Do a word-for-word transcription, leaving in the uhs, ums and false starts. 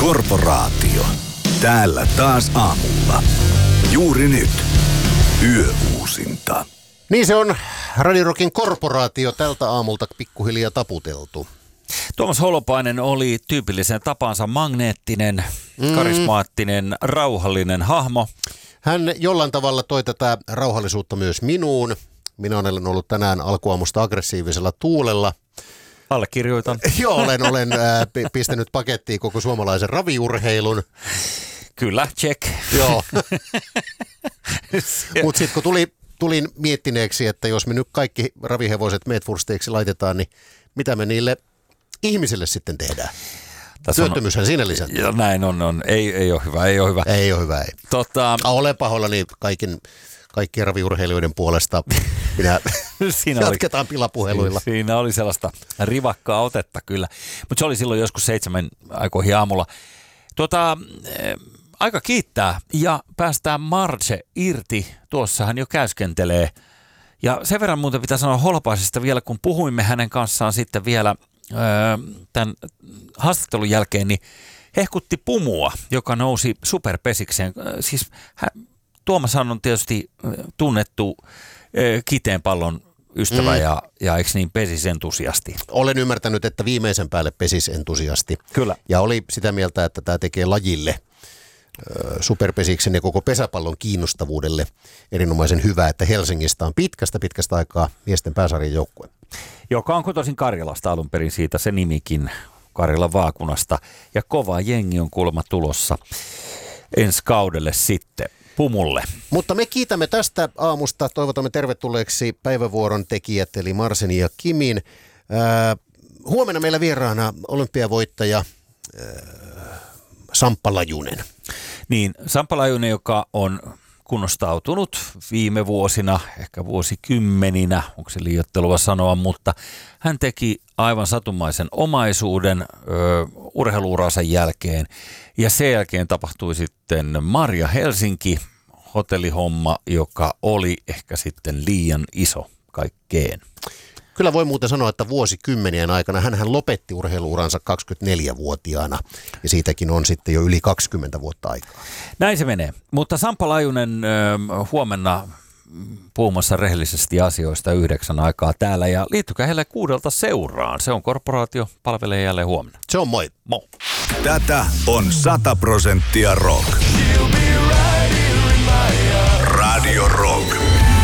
Korporaatio. Täällä taas aamulla. Juuri nyt. Yöuusinta. Niin se on Radio Rockin Korporaatio tältä aamulta pikkuhiljaa taputeltu. Tuomas Holopainen oli tyypillisen tapansa magneettinen, mm. karismaattinen, rauhallinen hahmo. Hän jollain tavalla toi tätä rauhallisuutta myös minuun. Minä olen ollut tänään alkuaamusta aggressiivisella tuulella. Allekirjoitan. Joo, olen, olen äh, pistänyt pakettiin koko suomalaisen raviurheilun. Kyllä, check. Joo. Mutta sitten kun tuli, tulin miettineeksi, että jos me nyt kaikki ravihevoset medfursteiksi laitetaan, niin mitä me niille ihmisille sitten tehdään? Tässä työttömyyshän on, siinä lisätty. Ja näin on, on. Ei, ei ole hyvä, ei ole hyvä. Ei ole hyvä, ei. Tota... Olen pahoillani kaikin, kaikkien raviurheilijoiden puolesta. Minä jatketaan oli, pilapuheluilla. Siinä oli sellaista rivakkaa otetta kyllä, mutta se oli silloin joskus seitsemän aikoihin aamulla. Tuota, aika kiittää ja päästään Marge irti. Tuossa hän jo käyskentelee. Ja sen verran muuten pitää sanoa Holopaisesta vielä, kun puhuimme hänen kanssaan sitten vielä öö, tämän haastattelun jälkeen, niin hehkutti Pumua, joka nousi superpesikseen. Siis hän, Tuomashan on tietysti tunnettu öö, kiteen pallon ystävä mm. ja, ja eikö niin pesisentusiasti? Olen ymmärtänyt, että viimeisen päälle pesisentusiasti. Kyllä. Ja oli sitä mieltä, että tämä tekee lajille superpesiksen ja koko pesäpallon kiinnostavuudelle erinomaisen hyvä, että Helsingistä on pitkästä pitkästä aikaa miesten pääsarjan joukkue. Joka on kotoisin Karjalasta alun perin, siitä se nimikin, Karjalan vaakunasta. Ja kova jengi on kuulemma tulossa ensi kaudelle sitten Pumulle. Mutta me kiitämme tästä aamusta, toivotamme tervetulleeksi päivävuoron tekijät eli Marsen ja Kimin. Äh, huomenna meillä vieraana olympiavoittaja äh, Samppa Lajunen. Niin, Samppa Lajunen, joka on kunnostautunut viime vuosina, ehkä vuosikymmeninä, onko se liioittelua sanoa, mutta hän teki aivan satumaisen omaisuuden ö, urheiluuransa jälkeen. Ja sen jälkeen tapahtui sitten Marja Helsinki, hotellihomma, joka oli ehkä sitten liian iso kaikkeen. Kyllä voi muuten sanoa, että vuosikymmenien aikana hänhän lopetti urheiluuransa kaksikymmentäneljävuotiaana ja siitäkin on sitten jo yli kaksikymmentä vuotta aikaa. Näin se menee, mutta Samppa Lajunen ö, huomenna puhumassa rehellisesti asioista yhdeksän aikaa täällä ja liittykää heille kuudelta seuraan. Se on Korporaatio, palvelee jälleen huomenna. Se on moi. Moi. Tätä on sata prosenttia rock. Radio Rock.